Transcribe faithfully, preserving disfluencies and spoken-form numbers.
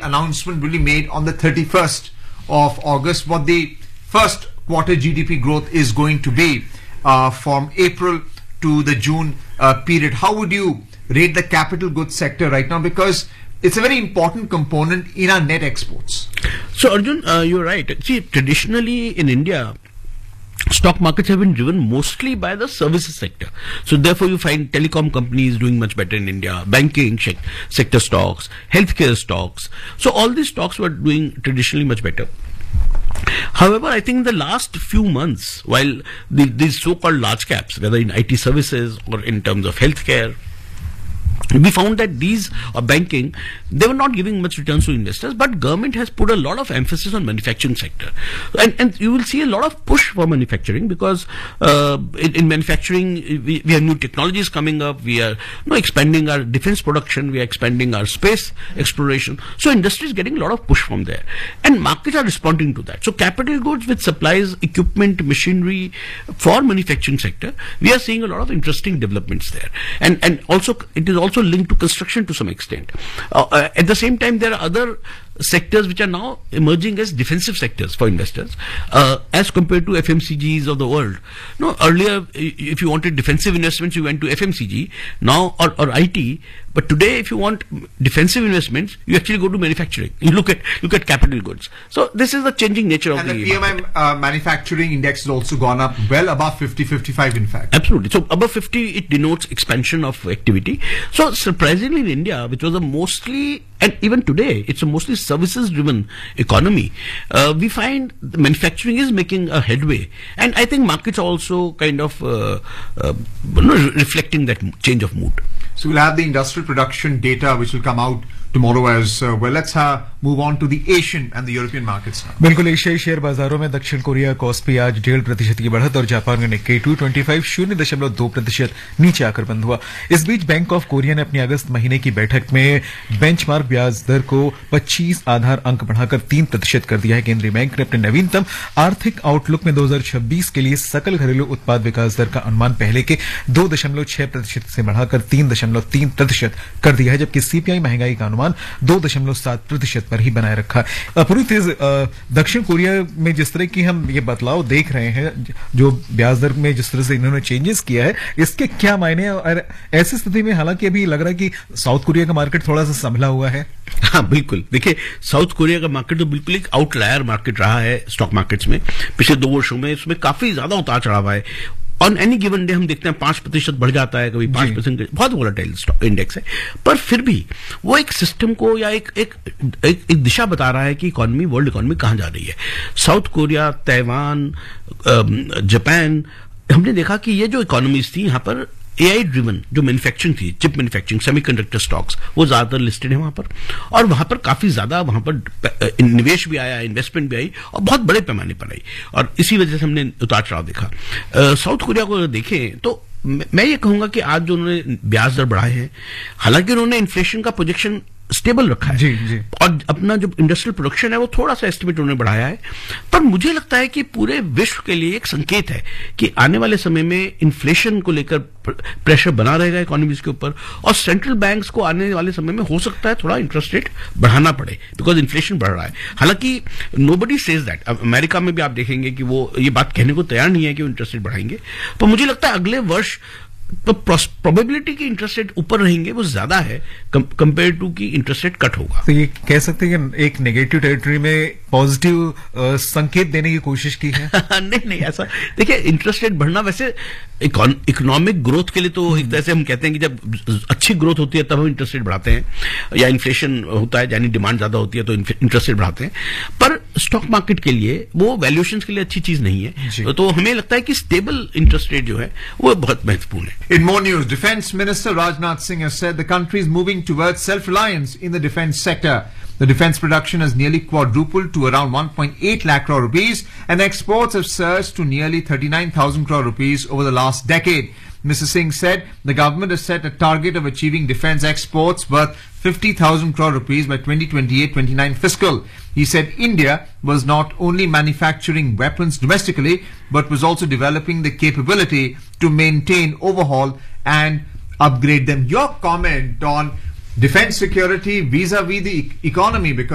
announcement will be made on the thirty-first of August, what the first quarter G D P growth is going to be uh, from April to the June uh, period. How would you rate the capital goods sector right now? Because it's a very important component in our net exports. So Arjun, uh, you're right. See, traditionally in India, stock markets have been driven mostly by the services sector. So therefore you find telecom companies doing much better in India, banking sector stocks, healthcare stocks. So all these stocks were doing traditionally much better. However, I think in the last few months, while the, these so-called large caps, whether in I T services or in terms of healthcare, we found that these uh, banking, they were not giving much returns to investors, but government has put a lot of emphasis on manufacturing sector. And, and you will see a lot of push for manufacturing because uh, in, in manufacturing, we, we have new technologies coming up. We are you know, expanding our defense production. We are expanding our space exploration. So industry is getting a lot of push from there. And markets are responding to that. So capital goods which supplies equipment, machinery for manufacturing sector, we are seeing a lot of interesting developments there. And, and also, it is also linked to construction to some extent. Uh, uh, at the same time, there are other sectors which are now emerging as defensive sectors for investors uh, as compared to F M C Gs of the world. No, earlier, if you wanted defensive investments, you went to F M C G, now or, or I T. But today, if you want defensive investments, you actually go to manufacturing. You look at look at capital goods. So this is the changing nature of and the the P M I uh, manufacturing index has also gone up well above fifty, fifty-five in fact. Absolutely. So above fifty, it denotes expansion of activity. So surprisingly in India, which was a mostly, and even today, it's a mostly services driven economy, uh, we find the manufacturing is making a headway. And I think markets are also kind of uh, uh, you know, reflecting that change of mood. So we'll have the industrial production data which will come out tomorrow as uh, well. Let's uh, move on to the Asian and the European markets now. बिल्कुल एशियाई share बाजारों में दक्षिण Korea KOSPI आज डेढ़ प्रतिशत की बढ़त और जापान का निक्केई टू ट्वेंटी फाइव शून्य दशमलव दो प्रतिशत नीचे आकर बंद हुआ। इस बीच बैंक ऑफ कोरिया ने अपनी अगस्त महीने की बैठक में बेंचमार्क ब्याज दर को पच्चीस आधार अंक बढ़ाकर तीन प्रतिशत कर दिया है। केंद्रीय बैंक ने अपने नवीनतम आर्थिक आउटलुक में दो हजार छब्बीस के लिए सकल घरेलू उत्पाद विकास दर का अनुमान पहले के दो दशमलव छह प्रतिशत से बढ़ाकर तीन दशमलव तीन प्रतिशत कर दिया है, जबकि सीपीआई महंगाई का अनुमान दो दशमलव सात प्रतिशत पर ही बनाए रखा है। पूरी तेज दक्षिण कोरिया में जिस तरह की हम ये बदलाव देख रहे हैं, जो ब्याज दर में जिस तरह से इन्होंने चेंजेस किया है, इसके क्या मायने हैं? और ऐसी स्थिति में हालांकि अभी लग रहा है कि साउथ कोरिया का मार्केट थोड़ा सा संभला हुआ है। हाँ बिल्कुल, देखिए साउथ कोरिया का मार्केट तो बिल्कुल एक आउटलायर मार्केट रहा है स्टॉक मार्केट्स में पिछले दो वर्षों में। इसमें काफी ज्यादा उतार चढ़ाव है। ऑन एनी गिवन डे हम देखते हैं पांच प्रतिशत बढ़ जाता है, कभी पांच परसेंट, बहुत वोलेटाइल इंडेक्स है। पर फिर भी वो एक सिस्टम को या एक एक, एक एक दिशा बता रहा है कि इकोनॉमी, वर्ल्ड इकोनॉमी कहां जा रही है। साउथ कोरिया, ताइवान, जापान, हमने देखा कि ये जो इकोनॉमीज थी यहाँ पर एआई ड्रिवन जो मैन्युफैक्चरिंग थी, चिप मैन्युफैक्चरिंग, सेमीकंडक्टर स्टॉक्स, वो ज्यादातर लिस्टेड है वहां पर। और वहां पर काफी ज्यादा वहां पर निवेश भी आया, इन्वेस्टमेंट भी आई और बहुत बड़े पैमाने पर आई, और इसी वजह से हमने उतार चढ़ाव देखा। साउथ कोरिया को अगर देखें तो मैं ये कहूंगा कि आज जो उन्होंने ब्याज दर बढ़ाए हैं, हालांकि उन्होंने इन्फ्लेशन का प्रोजेक्शन स्टेबल रखा है जी, जी। और अपना जो इंडस्ट्रियल प्रोडक्शन है वो थोड़ा सा एस्टिमेट उन्होंने बढ़ाया है। पर मुझे लगता है कि पूरे विश्व के लिए एक संकेत है कि आने वाले समय में इन्फ्लेशन को लेकर प्रेशर बना रहेगा इकोनॉमीज के ऊपर, और सेंट्रल बैंक्स को आने वाले समय में हो सकता है थोड़ा इंटरेस्ट रेट बढ़ाना पड़े, बिकॉज इन्फ्लेशन बढ़ रहा है। हालांकि नोबडी सेज दैट, अमेरिका में भी आप देखेंगे कि वो ये बात कहने को तैयार नहीं है कि वो इंटरेस्ट रेट बढ़ाएंगे। पर मुझे लगता है अगले वर्ष तो प्रोबेबिलिटी की इंटरेस्ट रेट ऊपर रहेंगे वो ज्यादा है कंपेयर टू की इंटरेस्ट रेट कट होगा। तो ये कह सकते हैं कि एक नेगेटिव टेरिटरी में पॉजिटिव संकेत देने की कोशिश की है। नहीं नहीं ऐसा देखिए, इंटरेस्ट रेट बढ़ना वैसे इकोनॉमिक ग्रोथ के लिए तो एक तरह से हम कहते हैं कि जब अच्छी ग्रोथ होती है तब हम इंटरेस्ट रेट बढ़ाते हैं, या इन्फ्लेशन होता है यानी डिमांड ज्यादा होती है तो इंटरेस्ट रेट बढ़ाते हैं। पर स्टॉक मार्केट के लिए वो वैल्यूएशंस के लिए अच्छी चीज नहीं है, तो हमें लगता है कि स्टेबल इंटरेस्ट रेट जो है वो बहुत महत्वपूर्ण है। In more news, Defence Minister Rajnath Singh has said the country is moving towards self-reliance in the defence sector. The defence production has nearly quadrupled to around one point eight lakh crore rupees, and exports have surged to nearly thirty-nine thousand crore rupees over the last decade. Mister Singh said the government has set a target of achieving defence exports worth fifty thousand crore rupees by twenty twenty-eight twenty-nine fiscal. He said India was not only manufacturing weapons domestically, but was also developing the capability to maintain, overhaul and upgrade them. Your comment on defence security vis-a-vis the e- economy, because